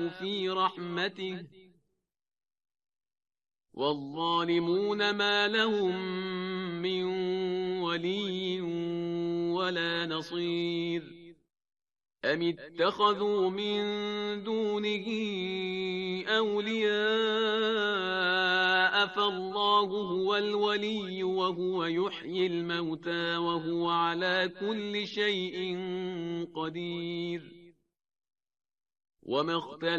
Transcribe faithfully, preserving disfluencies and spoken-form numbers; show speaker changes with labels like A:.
A: يشاء في رحمته والظالمون ما لهم من ولي ولا نصير أم اتخذوا من دونه أولياء فالله هو الولي وهو يحيي الموتى وهو على كل شيء قدير وما اختلف